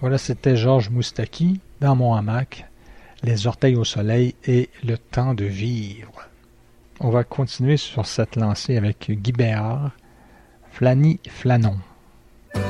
Voilà, c'était Georges Moustaki, Dans mon hamac, Les orteils au soleil et Le temps de vivre. On va continuer sur cette lancée avec Guy Béard, Flâni Flânon.